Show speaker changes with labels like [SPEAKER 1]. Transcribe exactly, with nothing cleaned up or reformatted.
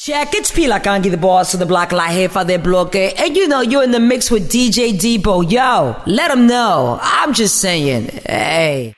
[SPEAKER 1] Check, it's Pila Kangi, the boss of the block, La Jefa de Bloque. And you know, you're in the mix with D J Debo. Yo, let him know. I'm just saying, hey.